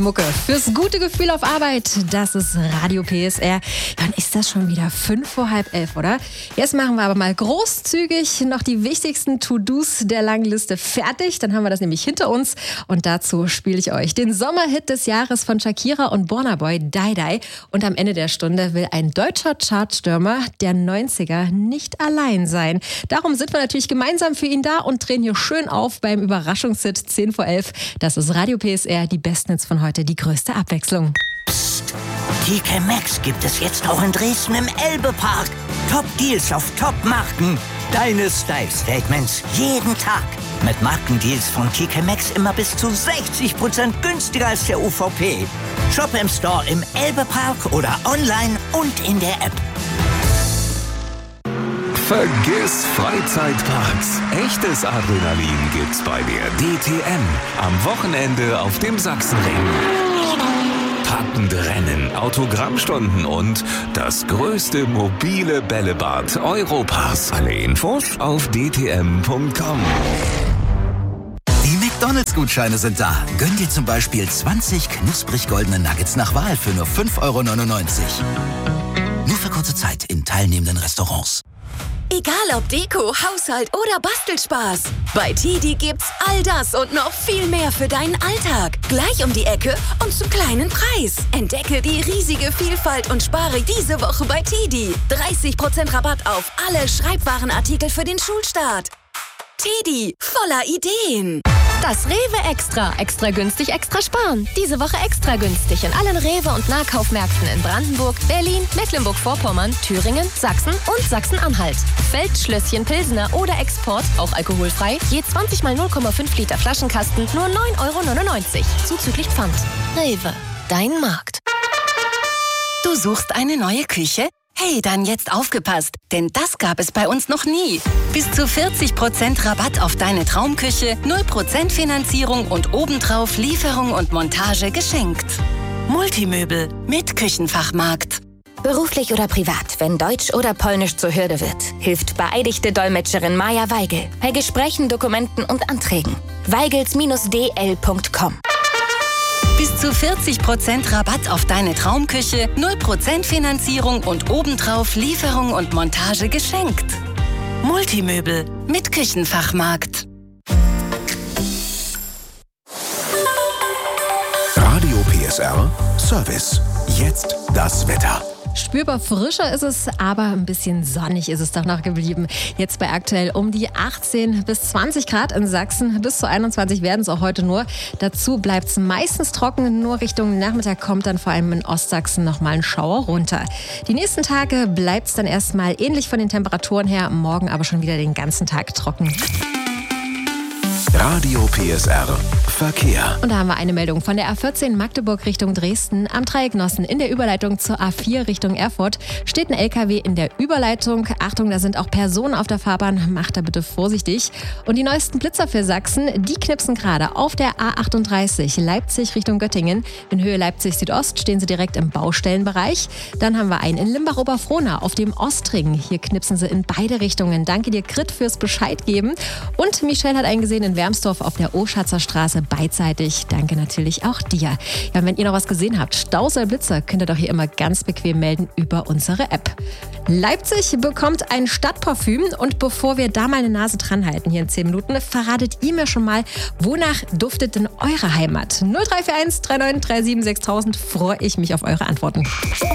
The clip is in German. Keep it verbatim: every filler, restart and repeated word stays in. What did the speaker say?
Mucke fürs gute Gefühl auf Arbeit, das ist Radio P S R. Dann ist das schon wieder fünf vor halb elf, oder? Jetzt machen wir aber mal großzügig noch die wichtigsten To-Dos der langen Liste fertig. Dann haben wir das nämlich hinter uns und dazu spiele ich euch den Sommerhit des Jahres von Shakira und Burna Boy, Die Die. Und am Ende der Stunde will ein deutscher Chartstürmer der neunziger nicht allein sein. Darum sind wir natürlich gemeinsam für ihn da und drehen hier schön auf beim Überraschungshit zehn vor elf. Das ist Radio P S R, die Bestnets von heute. Die größte Abwechslung. Psst. T K Maxx gibt es jetzt auch in Dresden im Elbe-Park. Top-Deals auf Top-Marken. Deine Style-Statements jeden Tag. Mit Markendeals von T K Maxx immer bis zu sechzig Prozent günstiger als der U V P. Shop im Store im Elbe-Park oder online und in der App. Vergiss Freizeitparks. Echtes Adrenalin gibt's bei der D T M. Am Wochenende auf dem Sachsenring. Packende Rennen, Autogrammstunden und das größte mobile Bällebad Europas. Alle Infos auf d t m punkt com. Die McDonalds-Gutscheine sind da. Gönn dir zum Beispiel zwanzig knusprig goldene Nuggets nach Wahl für nur fünf Euro neunundneunzig. Nur für kurze Zeit in teilnehmenden Restaurants. Egal ob Deko, Haushalt oder Bastelspaß. Bei Tidi gibt's all das und noch viel mehr für deinen Alltag. Gleich um die Ecke und zum kleinen Preis. Entdecke die riesige Vielfalt und spare diese Woche bei Tidi. dreißig Prozent Rabatt auf alle Schreibwarenartikel für den Schulstart. Tidi, voller Ideen. Das Rewe Extra. Extra günstig, extra sparen. Diese Woche extra günstig in allen Rewe- und Nahkaufmärkten in Brandenburg, Berlin, Mecklenburg-Vorpommern, Thüringen, Sachsen und Sachsen-Anhalt. Feldschlösschen, Pilsener oder Export, auch alkoholfrei, je zwanzig mal null Komma fünf Liter Flaschenkasten, nur neun Euro neunundneunzig. Zuzüglich Pfand. Rewe, dein Markt. Du suchst eine neue Küche? Hey, dann jetzt aufgepasst, denn das gab es bei uns noch nie. Bis zu vierzig Prozent Rabatt auf deine Traumküche, null Prozent Finanzierung und obendrauf Lieferung und Montage geschenkt. Multimöbel mit Küchenfachmarkt. Beruflich oder privat, wenn Deutsch oder Polnisch zur Hürde wird, hilft beeidigte Dolmetscherin Maja Weigel bei Gesprächen, Dokumenten und Anträgen. weigels d l punkt com. Bis zu vierzig Prozent Rabatt auf deine Traumküche, null Prozent Finanzierung und obendrauf Lieferung und Montage geschenkt. Multimöbel mit Küchenfachmarkt. Radio P S R Service. Jetzt das Wetter. Spürbar frischer ist es, aber ein bisschen sonnig ist es doch noch geblieben. Jetzt bei aktuell um die achtzehn bis zwanzig Grad in Sachsen. Bis zu einundzwanzig werden es auch heute nur. Dazu bleibt es meistens trocken. Nur Richtung Nachmittag kommt dann vor allem in Ostsachsen nochmal ein Schauer runter. Die nächsten Tage bleibt es dann erstmal ähnlich von den Temperaturen her. Morgen aber schon wieder den ganzen Tag trocken. Radio P S R Verkehr. Und da haben wir eine Meldung von der A vierzehn Magdeburg Richtung Dresden. Am Dreiecknossen in der Überleitung zur A vier Richtung Erfurt steht ein L K W in der Überleitung. Achtung, da sind auch Personen auf der Fahrbahn. Macht da bitte vorsichtig. Und die neuesten Blitzer für Sachsen, die knipsen gerade auf der A achtunddreißig Leipzig Richtung Göttingen. In Höhe Leipzig Südost stehen sie direkt im Baustellenbereich. Dann haben wir einen in Limbach-Oberfrohna auf dem Ostring. Hier knipsen sie in beide Richtungen. Danke dir, Grit, fürs Bescheid geben. Und Michelle hat einen gesehen in Wermsdorf auf der Oschatzer Straße beidseitig. Danke natürlich auch dir. Ja, und wenn ihr noch was gesehen habt, Staus oder Blitzer, könnt ihr doch hier immer ganz bequem melden über unsere App. Leipzig bekommt ein Stadtparfüm und bevor wir da mal eine Nase dran halten hier in zehn Minuten, verratet ihr mir schon mal, wonach duftet denn eure Heimat? null drei vier eins drei neun drei sieben sechstausend, freue ich mich auf eure Antworten.